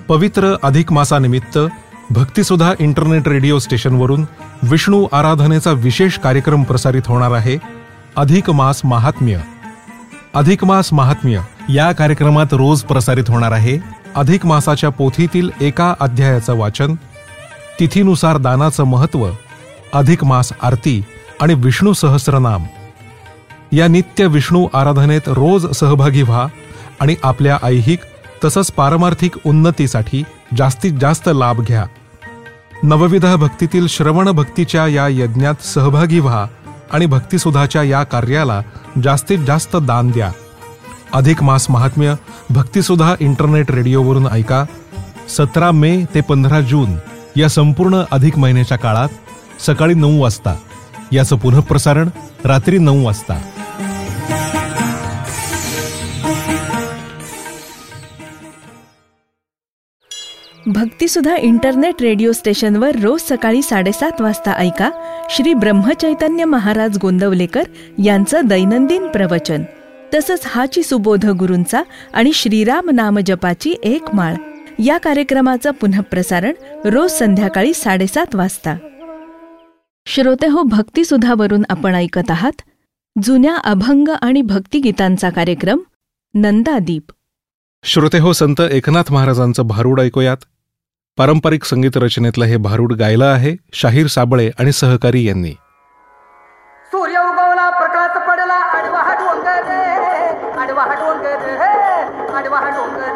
पवित्र अधिक मासानिमित्त भक्तिसुधा internet radio स्टेशनवरून विष्णू आराधनेचा विशेष कार्यक्रम प्रसारित होणार आहे. अधिक मास महात्म्य. अधिक मास महात्म्य या कार्यक्रमात रोज प्रसारित होणार आहे अधिक मासाच्या पोथीतील एका अध्यायाचं वाचन, तिथीनुसार दानाचं महत्त्व, अधिक मास आरती आणि विष्णू सहस्रनाम. या नित्य विष्णू आराधनेत रोज सहभागी व्हा आणि आपल्या ऐहिक तसंच पारमार्थिक उन्नतीसाठी जास्तीत जास्त लाभ घ्या. नवविध भक्तीतील श्रवण भक्तीच्या या यज्ञात सहभागी व्हा आणि भक्तिसुधाच्या या कार्याला जास्तीत जास्त दान द्या. अधिक मास महात्म्य भक्तिसुधा इंटरनेट रेडिओवरून ऐका. 17 मे ते 15 जून या संपूर्ण अधिक महिन्याच्या काळात सकाळी 9 वाजता. याचं पुनःप्रसारण रात्री 9 वाजता. भक्तिसुधा इंटरनेट रेडिओ स्टेशनवर रोज सकाळी 7:30 वाजता ऐका श्री ब्रह्मचैतन्य महाराज गोंदवलेकर यांचं दैनंदिन प्रवचन. तसंच हाची सुबोध गुरूंचा आणि श्रीराम नाम जपाची एक माळ या कार्यक्रमाचं पुनःप्रसारण रोज संध्याकाळी 7:30 वाजता. श्रोतेहो, भक्तिसुधावरून आपण ऐकत आहात जुन्या अभंग आणि भक्तिगीतांचा कार्यक्रम नंदादीप. श्रोतेहो, संत एकनाथ महाराजांचं भारूड ऐकूयात. पारंपरिक संगीत रचनेतलं हे भारूड गायलं आहे शाहीर साबळे आणि सहकारी यांनी. सूर्य उगवला, प्रकाश पडला, आडवा डोंगर रे, आडवा डोंगर रे, आडवा डोंगर